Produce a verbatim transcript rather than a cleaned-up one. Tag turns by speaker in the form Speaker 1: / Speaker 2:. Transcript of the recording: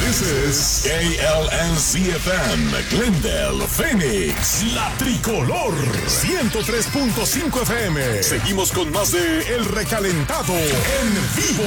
Speaker 1: This is K L N C F M, Glendale, Phoenix, La Tricolor, ciento tres punto cinco F M. Seguimos con más de El Recalentado en vivo.